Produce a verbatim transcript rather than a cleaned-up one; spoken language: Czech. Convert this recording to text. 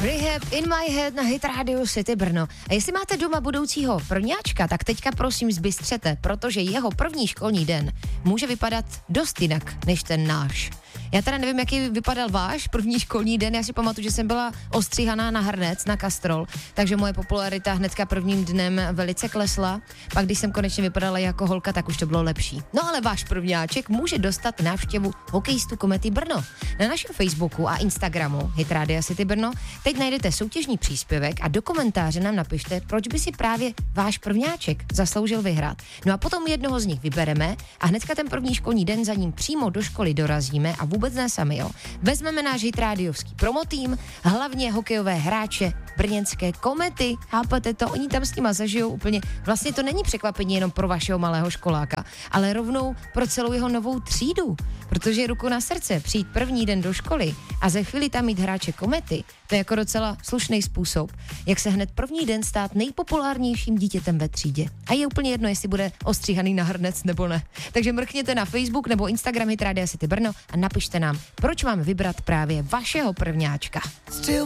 Rehab in my head na Hit Radio City Brno. A jestli máte doma budoucího prvňáčka, tak teďka prosím zbystřete, protože jeho první školní den může vypadat dost jinak než ten náš. Já teda nevím, jaký vypadal váš první školní den, já si pamatuju, že jsem byla ostříhaná na hrnec, na kastrol, takže moje popularita hnedka prvním dnem velice klesla, pak když jsem konečně vypadala jako holka, tak už to bylo lepší. No ale váš prvňáček může dostat návštěvu hokejistu Komety Brno. Na našem Facebooku a Instagramu Hit Radio City Brno teď najdete soutěžní příspěvek a do komentáře nám napište, proč by si právě váš prvňáček zasloužil vyhrát. No a potom jednoho z nich vybereme a hnedka ten první školní den za ním přímo do školy dorazíme a vůbec ne sami, jo. Vezmeme náš hitradiovský promotým, hlavně hokejové hráče brněnské Komety, chápete to? Oni tam s nima zažijou úplně, vlastně to není překvapení jenom pro vašeho malého školáka, ale rovnou pro celou jeho novou třídu, protože ruku na srdce přijít první den do školy a za chvíli tam mít hráče Komety, to je jako docela slušný způsob, jak se hned první den stát nejpopulárnějším dítětem ve třídě. A je úplně jedno, jestli bude ostříhaný na hrnec nebo ne. Takže mrkněte na Facebook nebo Instagram Hit Radio City Brno a napište nám, proč máme vybrat právě vašeho prvňáčka.